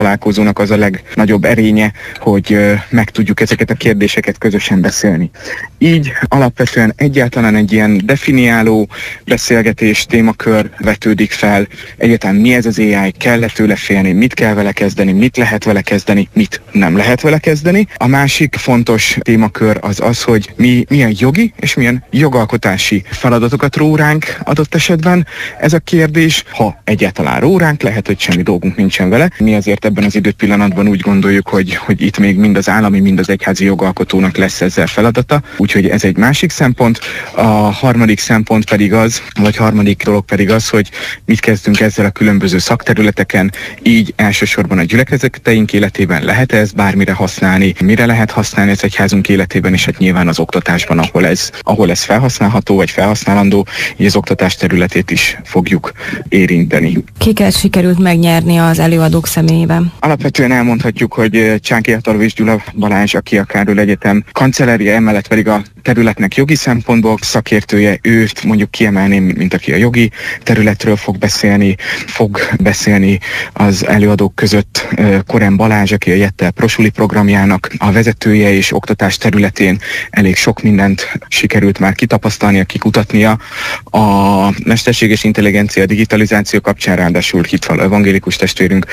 találkozónak az a legnagyobb erénye, hogy meg tudjuk ezeket a kérdéseket közösen beszélni. Így alapvetően egyáltalán egy ilyen definiáló beszélgetés, témakör vetődik fel. Egyáltalán mi ez az AI, kell-e tőle félni, mit kell vele kezdeni, mit lehet vele kezdeni, mit nem lehet vele kezdeni. A másik fontos témakör az, hogy milyen jogi és milyen jogalkotási feladatokat ró ránk adott esetben. Ez a kérdés, ha egyáltalán ró ránk, lehet, hogy semmi dolgunk nincsen vele. Mi azért ebben az időpillanatban úgy gondoljuk, hogy itt még mind az állami, mind az egyházi jogalkotónak lesz ezzel feladata. Úgyhogy ez egy másik szempont. A harmadik szempont pedig harmadik dolog pedig az, hogy mit kezdünk ezzel a különböző szakterületeken, így elsősorban a gyülekezeteink életében lehet ezt bármire használni, mire lehet használni az egyházunk életében, és hát nyilván az oktatásban, ahol ez felhasználható vagy felhasználandó, így az oktatás területét is fogjuk érinteni. Kiket sikerült megnyerni az előadók személyében? Alapvetően elmondhatjuk, hogy Csáky Ataló és Gyula Balázs, aki a Károly Egyetem kancellárja, emellett pedig a területnek jogi szempontból szakértője, őt mondjuk kiemelném, mint aki a jogi területről fog beszélni az előadók között Korán Balázs, aki a Jettel Prosuli programjának a vezetője, és oktatás területén elég sok mindent sikerült már kitapasztalnia, kikutatnia. A mesterséges intelligencia, digitalizáció kapcsán ráadásul hitval evangélikus testvérünk,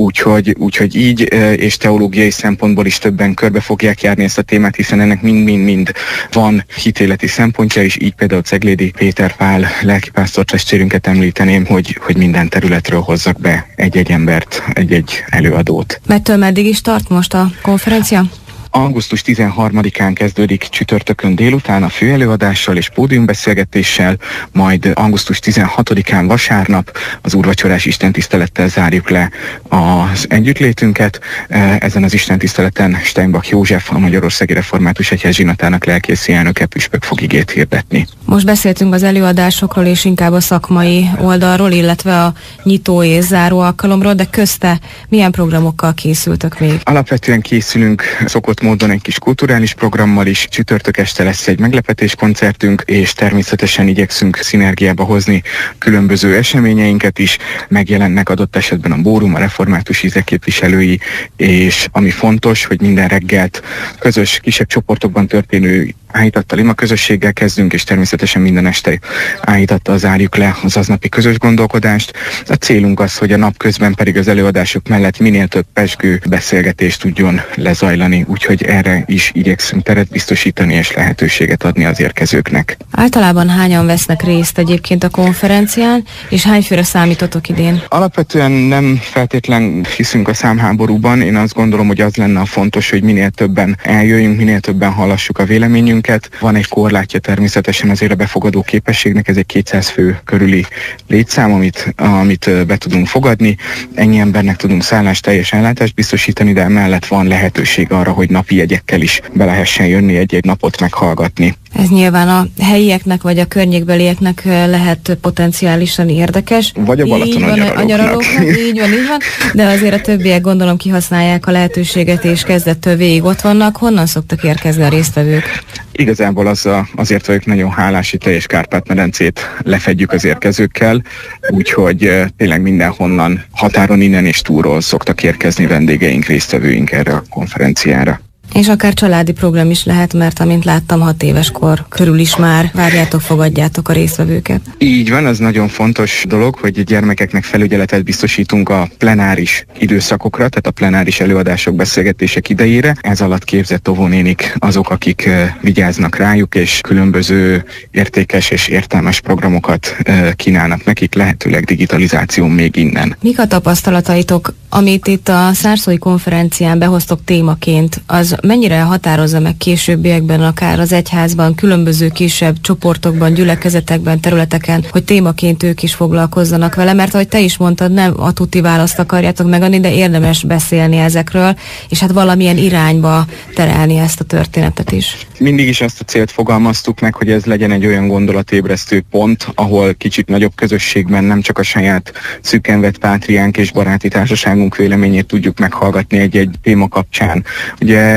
úgyhogy így és teológiai szempontból is többen körbe fogják járni ezt a témát, hiszen ennek mind-mind van hitéleti szempontja is, így például Ceglédi Péter Pál lelkipásztor testvérünket említeném, hogy minden területről hozzak be egy-egy embert, egy-egy előadót. Mettől meddig is tart most a konferencia? Augusztus 13-án kezdődik csütörtökön délután a főelőadással és pódiumbeszélgetéssel, majd augusztus 16-án vasárnap az úrvacsorás istentisztelettel zárjuk le az együttlétünket. Ezen az istentiszteleten Steinbach József, a Magyarországi Református Egyház zsinatának lelkészi elnöke püspök fog igét hirdetni. Most beszéltünk az előadásokról és inkább a szakmai oldalról, illetve a nyitó és záró alkalomról, de közte milyen programokkal készültök még? Alapvetően készülünk szokott módon egy kis kulturális programmal is. Csütörtök este lesz egy meglepetés koncertünk, és természetesen igyekszünk szinergiába hozni különböző eseményeinket is. Megjelennek adott esetben a Bórum, a református ízek képviselői, és ami fontos, hogy minden reggelt közös, kisebb csoportokban történő áhítattal ima közösséggel kezdünk, és természetesen minden este áhítattal zárjuk le az aznapi közös gondolkodást. A célunk az, hogy a nap közben pedig az előadások mellett minél több pezsgő beszélgetést tudjon lezajlani, úgyhogy erre is igyekszünk teret biztosítani és lehetőséget adni az érkezőknek. Általában hányan vesznek részt egyébként a konferencián, és hányfőre számítotok idén? Alapvetően nem feltétlen hiszünk a számháborúban. Én azt gondolom, hogy az lenne a fontos, hogy minél többen eljöjjünk, minél többen hallassuk a véleményünket. Van egy korlátja természetesen azért a befogadó képességnek, ez egy 200 fő körüli létszám, amit be tudunk fogadni. Ennyi embernek tudunk teljes ellátást biztosítani, de emellett van lehetőség arra, hogy napi jegyekkel is be lehessen jönni, egy-egy napot meghallgatni. Ez nyilván a helyieknek vagy a környékbelieknek lehet potenciálisan érdekes. Vagy a Balatonon nyaralóknak. Így van. De azért a többiek gondolom kihasználják a lehetőséget, és kezdettől végig ott vannak. Honnan szoktak érkezni a résztvevők? Igazából azért vagyok nagyon hálás, hogy teljes Kárpát-medencét lefedjük az érkezőkkel, úgyhogy tényleg mindenhonnan, határon innen és túlról szoktak érkezni vendégeink, résztvevőink erre a konferenciára. És akár családi program is lehet, mert amint láttam, 6 éves kor körül is már várjátok, fogadjátok a résztvevőket. Így van, az nagyon fontos dolog, hogy a gyermekeknek felügyeletet biztosítunk a plenáris időszakokra, tehát a plenáris előadások, beszélgetések idejére. Ez alatt képzett óvónénik azok, akik vigyáznak rájuk, és különböző értékes és értelmes programokat kínálnak nekik, lehetőleg digitalizáció még innen. Mik a tapasztalataitok, amit itt a Szárszói konferencián behoztok témaként, az mennyire határozza meg későbbiekben, akár az egyházban, különböző kisebb csoportokban, gyülekezetekben, területeken, hogy témaként ők is foglalkozzanak vele, mert ahogy te is mondtad, nem a tuti választ akarjátok megadni, de érdemes beszélni ezekről, és hát valamilyen irányba terelni ezt a történetet is. Mindig is azt a célt fogalmaztuk meg, hogy ez legyen egy olyan gondolatébresztő pont, ahol kicsit nagyobb közösségben nem csak a saját szűken vett pátriánk és baráti társaságunk véleményét tudjuk meghallgatni egy-egy téma kapcsán. Ugye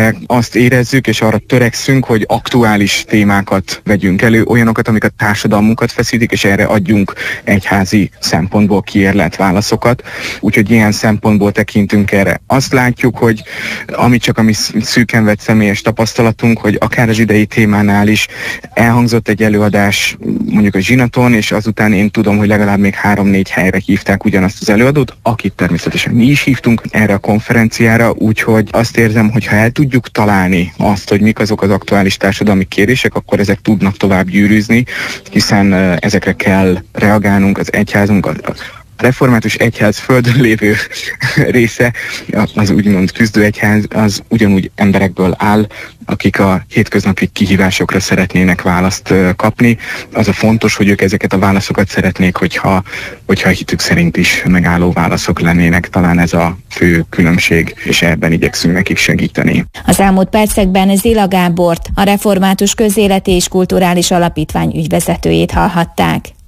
egyszerre azt érezzük, és arra törekszünk, hogy aktuális témákat vegyünk elő, olyanokat, amik a társadalmunkat feszítik, és erre adjunk egyházi szempontból kiérlelt válaszokat. Úgyhogy ilyen szempontból tekintünk erre. Azt látjuk, hogy a mi szűken vett személyes tapasztalatunk, hogy akár az idei témánál is elhangzott egy előadás mondjuk a zsinaton, és azután én tudom, hogy legalább még 3-4 helyre hívták ugyanazt az előadót, akit természetesen mi is hívtunk erre a konferenciára, úgyhogy azt érzem, hogy ha el tudjuk találni azt, hogy mik azok az aktuális társadalmi kérések, akkor ezek tudnak tovább gyűrűzni, hiszen ezekre kell reagálnunk, az egyházunk, a református egyház földön lévő része, az úgymond küzdőegyház, az ugyanúgy emberekből áll, akik a hétköznapi kihívásokra szeretnének választ kapni. Az a fontos, hogy ők ezeket a válaszokat szeretnék, hogyha a hitük szerint is megálló válaszok lennének. Talán ez a fő különbség, és ebben igyekszünk nekik segíteni. Az elmúlt percekben Zila Gábort, a Református Közéleti és Kulturális Alapítvány ügyvezetőjét hallhatták.